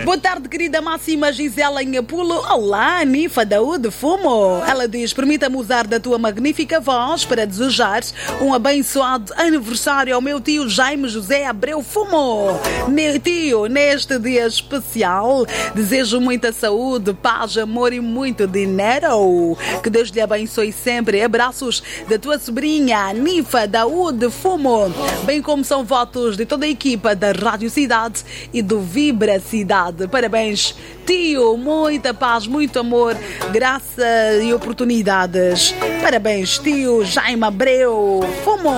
Boa tarde, querida Máxima Gisela em Apulo. Olá, Nifa Daúde Fumo. Ela diz, permita-me usar da tua magnífica voz para desejar um abençoado aniversário ao meu tio Jaime José Abreu Fumo. Meu tio, neste dia especial, desejo muita saúde, paz, amor e muito dinheiro. Que Deus lhe abençoe sempre. Abraços da tua sobrinha, Nifa Daúde Fumo. Bem como são votos de toda a equipa da Rádio Cidade e do Vibra Cidade. Parabéns, tio. Muita paz, muito amor, graça e oportunidades. Parabéns, tio Jaime Abreu Fumo.